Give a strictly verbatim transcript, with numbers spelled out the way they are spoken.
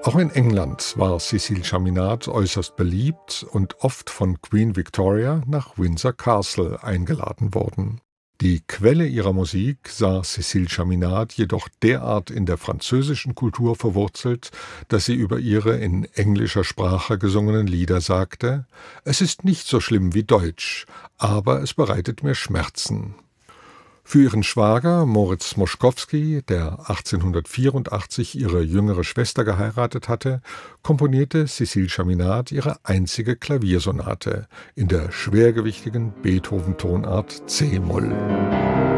Auch in England war Cécile Chaminade äußerst beliebt und oft von Queen Victoria nach Windsor Castle eingeladen worden. Die Quelle ihrer Musik sah Cécile Chaminade jedoch derart in der französischen Kultur verwurzelt, dass sie über ihre in englischer Sprache gesungenen Lieder sagte: »Es ist nicht so schlimm wie Deutsch, aber es bereitet mir Schmerzen.« Für ihren Schwager Moritz Moszkowski, der achtzehnhundertvierundachtzig ihre jüngere Schwester geheiratet hatte, komponierte Cécile Chaminade ihre einzige Klaviersonate in der schwergewichtigen Beethoven-Tonart c-Moll.